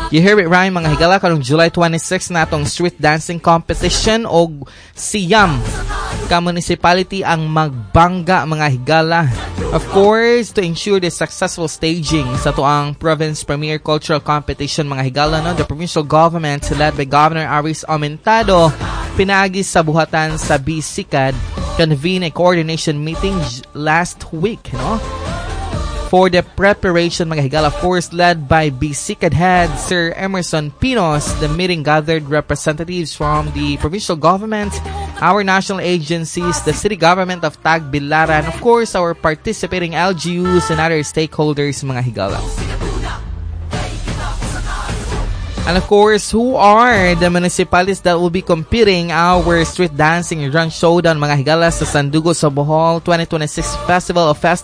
You hear it right mga higala, karong July 26 na atong street dancing competition o Siam ka municipality ang magbangga mga higala. Of course, to ensure the successful staging sa tuang province premier cultural competition mga higala, no, the provincial government led by Governor Aris Aumentado pinagi sa buhatan sa BSICAD convene a coordination meeting last week, no? For the preparation mga higala, of course, led by BSICAD head Sir Emerson Pinos. The meeting gathered representatives from the provincial government, our national agencies, the city government of Tagbilaran, of course, our participating LGUs and other stakeholders mga higala. And of course, who are the municipalities that will be competing our street dancing and run showdown mga higala sa Sandugo sa Bohol 2026 Festival of Fest